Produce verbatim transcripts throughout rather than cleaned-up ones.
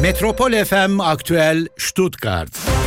Metropol F M Aktüel Stuttgart.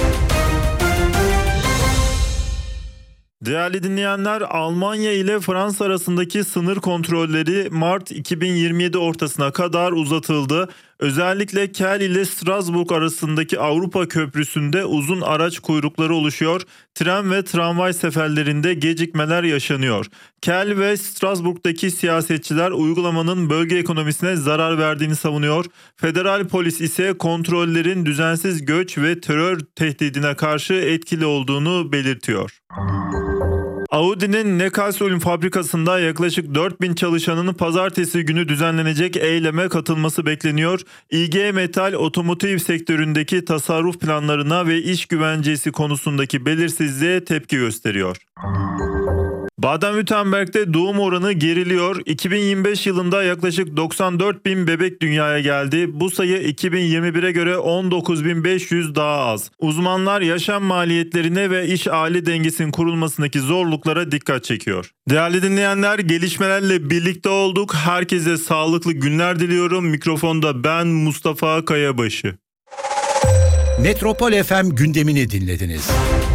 Değerli dinleyenler, Almanya ile Fransa arasındaki sınır kontrolleri Mart iki bin yirmi yedi ortasına kadar uzatıldı. Özellikle Kel ile Strasbourg arasındaki Avrupa Köprüsü'nde uzun araç kuyrukları oluşuyor. Tren ve tramvay seferlerinde gecikmeler yaşanıyor. Kel ve Strasbourg'daki siyasetçiler uygulamanın bölge ekonomisine zarar verdiğini savunuyor. Federal polis ise kontrollerin düzensiz göç ve terör tehdidine karşı etkili olduğunu belirtiyor. Audi'nin Neckarsulm fabrikasında yaklaşık dört bin çalışanının pazartesi günü düzenlenecek eyleme katılması bekleniyor. İ G Metall otomotiv sektöründeki tasarruf planlarına ve iş güvencesi konusundaki belirsizliğe tepki gösteriyor. Baden-Württemberg'de doğum oranı geriliyor. iki bin yirmi beş yılında yaklaşık doksan dört bin bebek dünyaya geldi. Bu sayı iki bin yirmi bire göre on dokuz bin beş yüz daha az. Uzmanlar yaşam maliyetlerine ve iş-aile dengesinin kurulmasındaki zorluklara dikkat çekiyor. Değerli dinleyenler, gelişmelerle birlikte olduk. Herkese sağlıklı günler diliyorum. Mikrofonda ben Mustafa Kayabaşı. Metropol F M gündemini dinlediniz.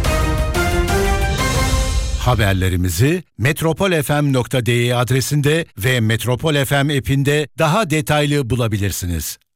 Haberlerimizi metropol f m nokta d e adresinde ve Metropol F M app'inde daha detaylı bulabilirsiniz.